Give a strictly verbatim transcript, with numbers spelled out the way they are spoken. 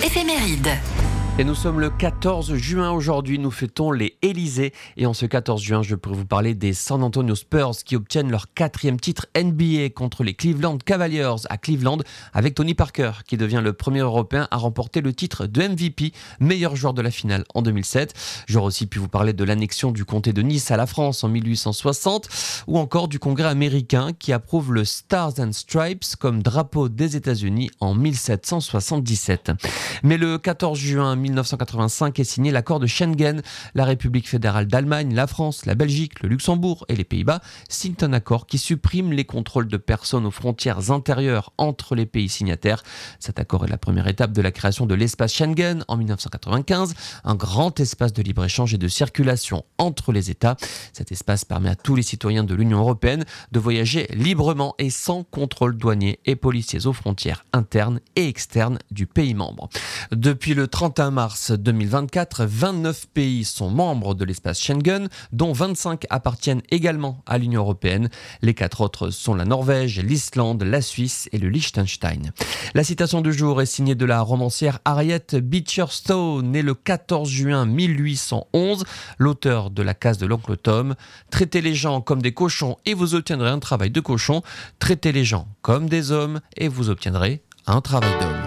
Éphéméride. Et nous sommes le quatorze juin aujourd'hui, nous fêtons les Élysées. Et en ce quatorze juin, je pourrais vous parler des San Antonio Spurs qui obtiennent leur quatrième titre N B A contre les Cleveland Cavaliers à Cleveland, avec Tony Parker qui devient le premier Européen à remporter le titre de M V P, meilleur joueur de la finale en deux mille sept. J'aurais aussi pu vous parler de l'annexion du comté de Nice à la France en mille huit cent soixante, ou encore du Congrès américain qui approuve le Stars and Stripes comme drapeau des États-Unis en mille sept cent soixante-dix-sept. Mais le quatorze juin mille neuf cent quatre-vingt-cinq est signé l'accord de Schengen. La République fédérale d'Allemagne, la France, la Belgique, le Luxembourg et les Pays-Bas signent un accord qui supprime les contrôles de personnes aux frontières intérieures entre les pays signataires. Cet accord est la première étape de la création de l'espace Schengen en mille neuf cent quatre-vingt-quinze, un grand espace de libre-échange et de circulation entre les États. Cet espace permet à tous les citoyens de l'Union européenne de voyager librement et sans contrôle douanier et policiers aux frontières internes et externes du pays membre. Depuis le trente et un mars deux mille vingt-quatre, vingt-neuf pays sont membres de l'espace Schengen, dont vingt-cinq appartiennent également à l'Union européenne. Les quatre autres sont la Norvège, l'Islande, la Suisse et le Liechtenstein. La citation du jour est signée de la romancière Harriet Beecher Stowe, née le quatorze juin mille huit cent onze, l'auteur de La case de l'oncle Tom. Traitez les gens comme des cochons et vous obtiendrez un travail de cochon. Traitez les gens comme des hommes et vous obtiendrez un travail d'homme.